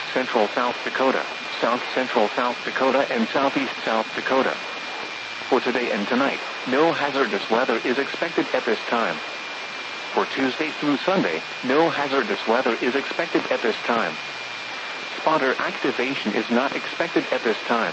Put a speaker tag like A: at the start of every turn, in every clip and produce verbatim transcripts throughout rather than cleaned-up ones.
A: central South Dakota, south central South Dakota, and southeast South Dakota. For today and tonight, no hazardous weather is expected at this time. For Tuesday through Sunday, no hazardous weather is expected at this time. Spotter activation is not expected at this time.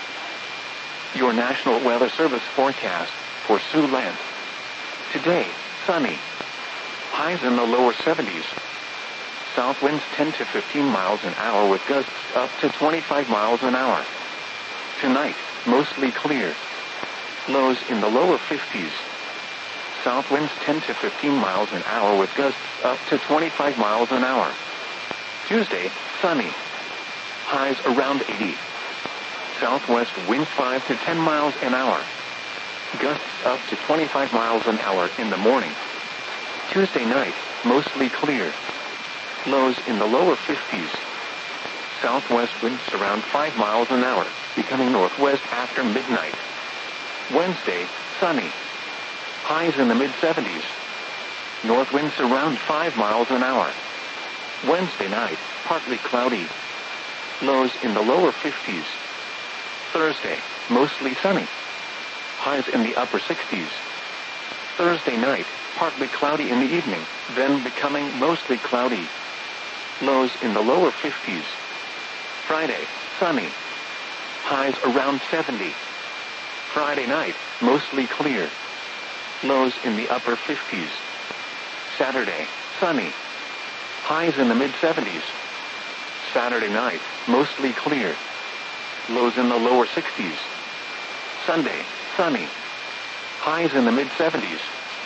A: Your National Weather Service forecast for Siouxland. Today, sunny. Highs in the lower seventies. South winds ten to fifteen miles an hour with gusts up to twenty-five miles an hour. Tonight, mostly clear. Lows in the lower fifties. South winds ten to fifteen miles an hour with gusts up to twenty-five miles an hour. Tuesday, sunny. Highs around eighty. Southwest winds five to ten miles an hour. Gusts up to twenty-five miles an hour in the morning. Tuesday night, mostly clear. Lows in the lower fifties. Southwest winds around five miles an hour, becoming northwest after midnight. Wednesday, sunny. Highs in the mid-seventies. North winds around five miles an hour. Wednesday night, partly cloudy. Lows in the lower fifties. Thursday, mostly sunny. Highs in the upper sixties. Thursday night, partly cloudy in the evening, then becoming mostly cloudy. Lows in the lower fifties. Friday, sunny. Highs around seventy. Friday night, mostly clear. Lows in the upper fifties. Saturday, sunny. Highs in the mid-seventies. Saturday night, mostly clear. Lows in the lower sixties. Sunday, sunny. Highs in the mid-seventies.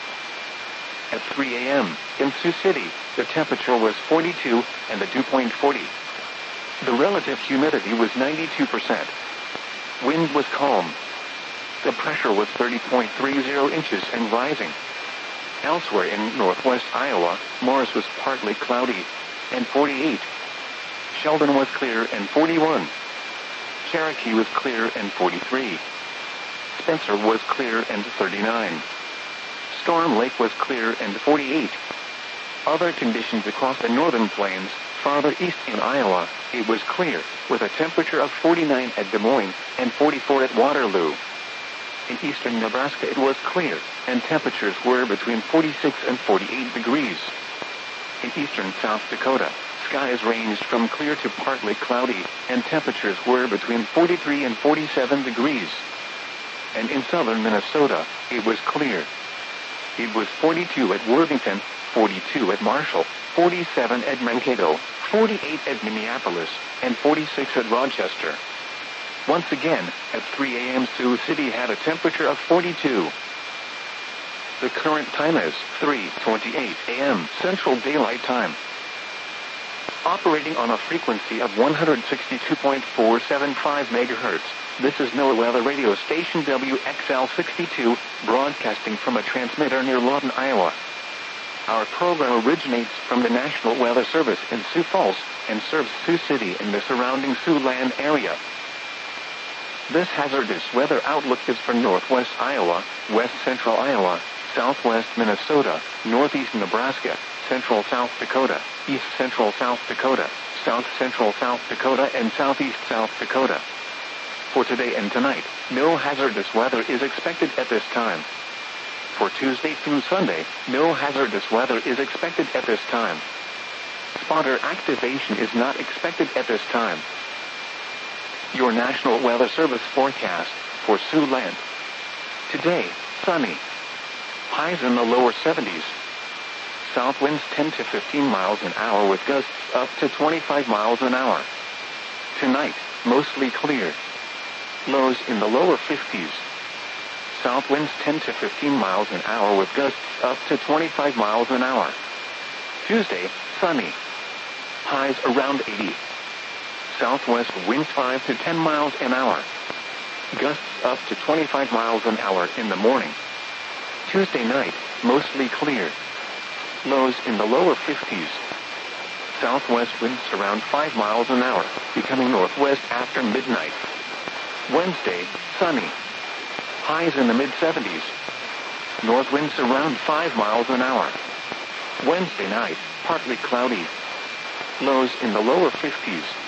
A: At three a.m. in Sioux City, the temperature was forty-two and the dew point forty. The relative humidity was ninety-two percent. Wind was calm. The pressure was thirty point three zero inches and rising. Elsewhere in northwest Iowa, Morris was partly cloudy and forty-eight. Sheldon was clear and forty-one. Cherokee was clear and forty-three. Spencer was clear and thirty-nine. Storm Lake was clear and forty-eight. Other conditions across the northern plains, farther east in Iowa, it was clear, with a temperature of forty-nine at Des Moines and forty-four at Waterloo. In eastern Nebraska it was clear, and temperatures were between forty-six and forty-eight degrees. In eastern South Dakota, skies ranged from clear to partly cloudy, and temperatures were between forty-three and forty-seven degrees. And in southern Minnesota, it was clear. It was forty-two at Worthington, forty-two at Marshall, forty-seven at Mankato, forty-eight at Minneapolis, and forty-six at Rochester. Once again, at three a.m. Sioux City had a temperature of forty-two. The current time is three twenty-eight a.m. Central Daylight Time. Operating on a frequency of one hundred sixty-two point four seven five megahertz, this is NOAA Weather Radio Station W X L sixty-two, broadcasting from a transmitter near Lawton, Iowa. Our program originates from the National Weather Service in Sioux Falls and serves Sioux City and the surrounding Siouxland area. This hazardous weather outlook is for northwest Iowa, west central Iowa, southwest Minnesota, northeast Nebraska, central South Dakota, east central South Dakota, south central South Dakota, and southeast South Dakota. For today and tonight, no hazardous weather is expected at this time. For Tuesday through Sunday, no hazardous weather is expected at this time. Spotter activation is not expected at this time. Your National Weather Service forecast for Siouxland. Today, sunny. Highs in the lower seventies. South winds ten to fifteen miles an hour with gusts up to twenty-five miles an hour. Tonight, mostly clear. Lows in the lower fifties. South winds ten to fifteen miles an hour with gusts up to twenty-five miles an hour. Tuesday, sunny. Highs around eighty. Southwest winds five to ten miles an hour. Gusts up to twenty-five miles an hour in the morning. Tuesday night, mostly clear. Lows in the lower fifties. Southwest winds around five miles an hour, becoming northwest after midnight. Wednesday, sunny. Highs in the mid-seventies. North winds around five miles an hour. Wednesday night, partly cloudy. Lows in the lower fifties.